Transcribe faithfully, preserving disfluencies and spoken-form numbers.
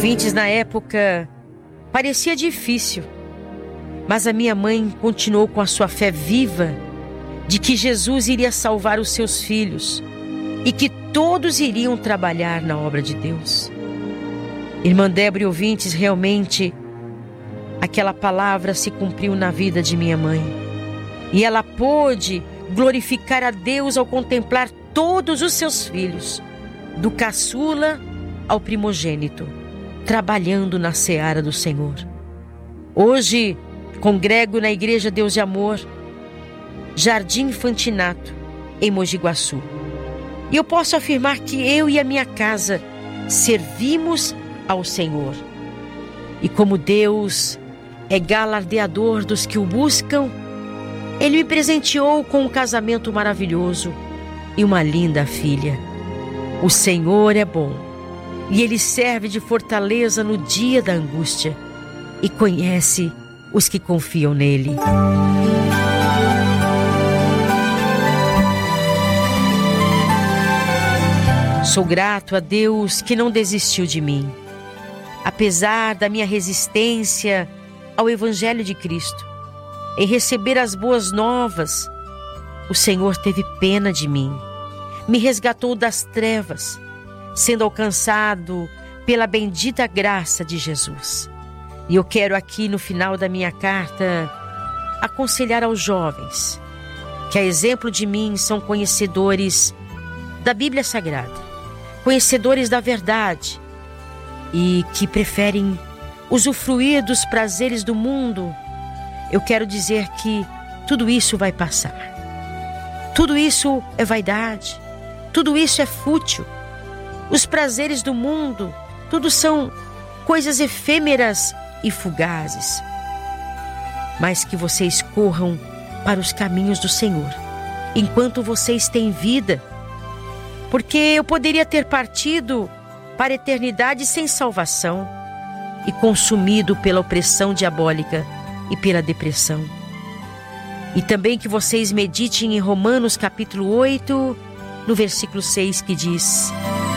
Ouvintes, na época parecia difícil, mas a minha mãe continuou com a sua fé viva de que Jesus iria salvar os seus filhos e que todos iriam trabalhar na obra de Deus. Irmã Débora e ouvintes, realmente aquela palavra se cumpriu na vida de minha mãe. E ela pôde glorificar a Deus ao contemplar todos os seus filhos, do caçula ao primogênito, trabalhando na seara do Senhor. Hoje, congrego na Igreja Deus de Amor, Jardim Fantinato, em Mogi Guaçu. E eu posso afirmar que eu e a minha casa servimos ao Senhor. E como Deus é galardeador dos que o buscam, Ele me presenteou com um casamento maravilhoso e uma linda filha. O Senhor é bom e Ele serve de fortaleza no dia da angústia e conhece os que confiam nele. Sou grato a Deus que não desistiu de mim. Apesar da minha resistência ao Evangelho de Cristo, em receber as boas novas, o Senhor teve pena de mim, me resgatou das trevas, sendo alcançado pela bendita graça de Jesus. E eu quero aqui no final da minha carta aconselhar aos jovens que, a exemplo de mim, são conhecedores da Bíblia Sagrada, conhecedores da verdade e que preferem usufruir dos prazeres do mundo. Eu quero dizer que tudo isso vai passar. Tudo isso é vaidade. Tudo isso é fútil. Os prazeres do mundo, tudo são coisas efêmeras e fugazes. Mas que vocês corram para os caminhos do Senhor, enquanto vocês têm vida. Porque eu poderia ter partido para a eternidade sem salvação e consumido pela opressão diabólica e pela depressão. E também que vocês meditem em Romanos capítulo oito, no versículo seis, que diz: